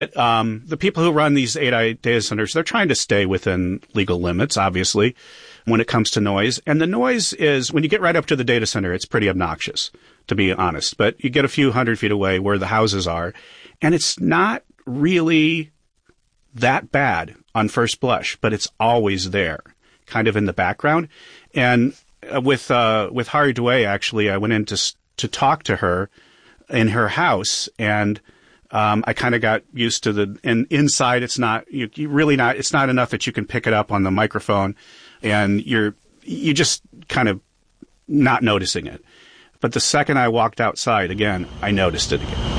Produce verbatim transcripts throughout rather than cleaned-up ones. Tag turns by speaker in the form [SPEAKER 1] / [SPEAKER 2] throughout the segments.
[SPEAKER 1] Um, the people who run these A I data centers, they're trying to stay within legal limits, obviously, when it comes to noise. And the noise is, when you get right up to the data center, it's pretty obnoxious, to be honest. But you get a few hundred feet away where the houses are, and it's not really that bad on first blush, but it's always there, kind of in the background. And with uh, with Hari Dway, actually, I went in to to talk to her in her house, and Um, I kind of got used to the, and inside it's not, you, you really not, it's not enough that you can pick it up on the microphone and you're, you just kind of not noticing it. But the second I walked outside again, I noticed it again.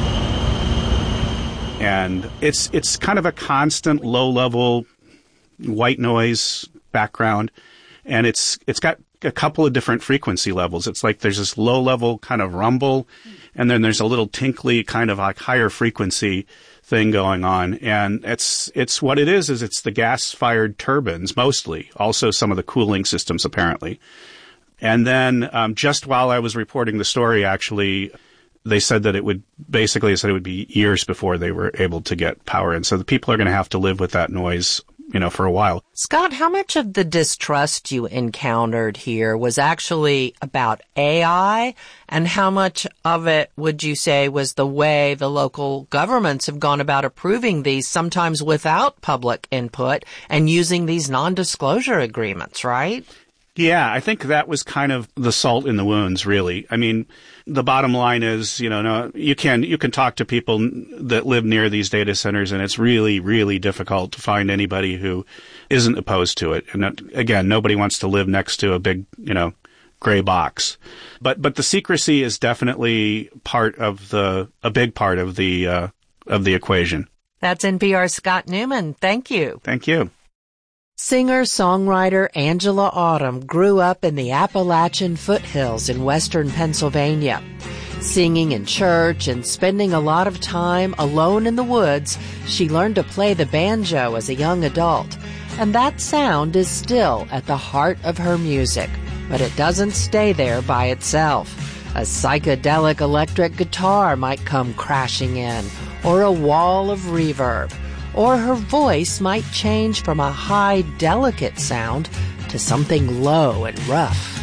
[SPEAKER 1] And it's, it's kind of a constant low level white noise background. And it's, it's got a couple of different frequency levels. It's like there's this low level kind of rumble, and then there's a little tinkly kind of like higher frequency thing going on. And it's, it's what it is, is it's the gas fired turbines mostly, also some of the cooling systems apparently. And then, um, just while I was reporting the story, actually, they said that it would basically, said it would be years before they were able to get power in. So the people are going to have to live with that noise, you know, for a while.
[SPEAKER 2] Scott, how much of the distrust you encountered here was actually about A I, and how much of it would you say was the way the local governments have gone about approving these, sometimes without public input, and using these non-disclosure agreements, right?
[SPEAKER 1] Yeah, I think that was kind of the salt in the wounds, really. I mean, the bottom line is, you know, no, you can, you can talk to people that live near these data centers, and it's really, really difficult to find anybody who isn't opposed to it. And again, nobody wants to live next to a big, you know, gray box. But, but the secrecy is definitely part of the, a big part of the, uh, of the equation.
[SPEAKER 2] That's N P R's Scott Newman. Thank you.
[SPEAKER 1] Thank you.
[SPEAKER 2] Singer-songwriter Angela Autumn grew up in the Appalachian foothills in western Pennsylvania. Singing in church and spending a lot of time alone in the woods, she learned to play the banjo as a young adult. And that sound is still at the heart of her music. But it doesn't stay there by itself. A psychedelic electric guitar might come crashing in, or a wall of reverb. Or her voice might change from a high, delicate sound to something low and rough.